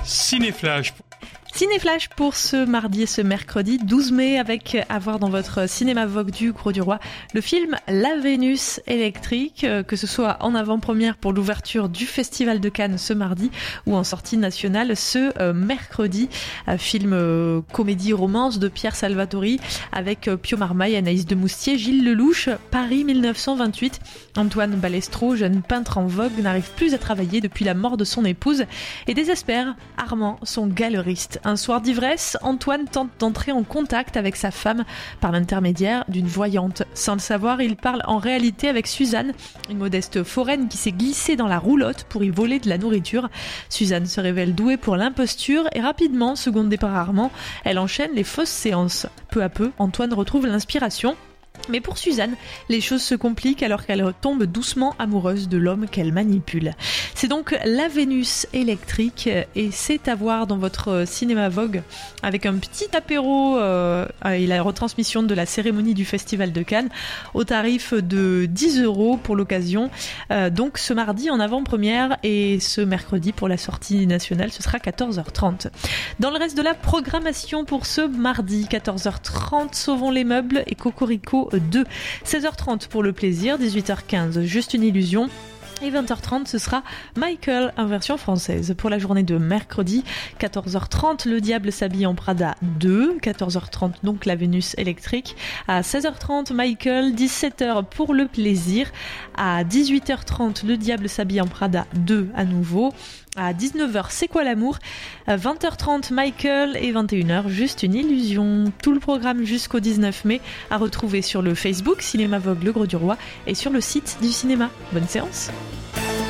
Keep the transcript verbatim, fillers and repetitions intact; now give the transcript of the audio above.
Cinéflash. Cinéflash pour ce mardi et ce mercredi douze mai avec à voir dans votre cinéma Vogue du Gros du Roi le film La Vénus électrique, que ce soit en avant-première pour l'ouverture du Festival de Cannes ce mardi ou en sortie nationale ce euh, mercredi. Un film euh, comédie-romance de Pierre Salvatori avec euh, Pio Marmaille, Anaïs de Moustier, Gilles Lelouch. Paris dix-neuf cent vingt-huit. Antoine Balestro, jeune peintre en vogue, n'arrive plus à travailler depuis la mort de son épouse et désespère Armand, son galeriste. Un soir d'ivresse, Antoine tente d'entrer en contact avec sa femme par l'intermédiaire d'une voyante. Sans le savoir, il parle en réalité avec Suzanne, une modeste foraine qui s'est glissée dans la roulotte pour y voler de la nourriture. Suzanne se révèle douée pour l'imposture et rapidement, secondée par Armand, elle enchaîne les fausses séances. Peu à peu, Antoine retrouve l'inspiration. Mais pour Suzanne, les choses se compliquent alors qu'elle tombe doucement amoureuse de l'homme qu'elle manipule. C'est donc La Vénus électrique et c'est à voir dans votre cinéma Vogue avec un petit apéro euh, et la retransmission de la cérémonie du Festival de Cannes au tarif de dix euros pour l'occasion. Euh, donc ce mardi en avant-première et ce mercredi pour la sortie nationale, ce sera quatorze heures trente. Dans le reste de la programmation pour ce mardi, quatorze heures trente, Sauvons les meubles et Cocorico deux. seize heures trente pour le plaisir, dix-huit heures quinze, Juste une illusion. Et vingt heures trente, ce sera Michael en version française. Pour la journée de mercredi, quatorze heures trente, Le Diable s'habille en Prada deux. quatorze heures trente, donc La Vénus électrique. À seize heures trente, Michael. dix-sept heures pour le plaisir. À dix-huit heures trente, Le Diable s'habille en Prada deux à nouveau. À dix-neuf heures, C'est quoi l'amour ? À vingt heures trente, Michael. Et vingt et une heures, Juste une illusion. Tout le programme jusqu'au dix-neuf mai à retrouver sur le Facebook Cinéma Vogue Le Gros du Roi et sur le site du cinéma. Bonne séance.